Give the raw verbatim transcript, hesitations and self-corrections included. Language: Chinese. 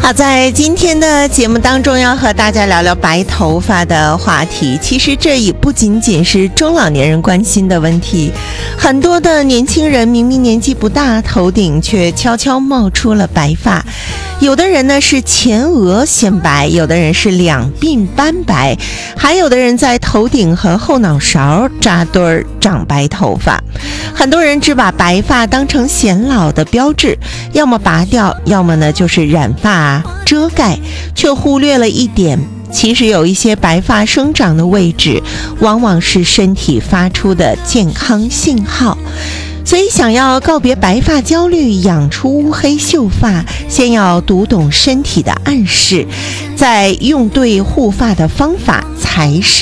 好，在今天的节目当中要和大家聊聊白头发的话题。其实这也不仅仅是中老年人关心的问题，很多的年轻人明明年纪不大，头顶却悄悄冒出了白发。有的人呢是前额先白，有的人是两鬓斑白，还有的人在头顶和后脑勺扎堆儿长白头发。很多人只把白发当成显老的标志，要么拔掉，要么呢就是染发遮盖，却忽略了一点，其实有一些白发生长的位置往往是身体发出的健康信号。所以想要告别白发焦虑，养出乌黑秀发，先要读懂身体的暗示，再用对护发的方法才是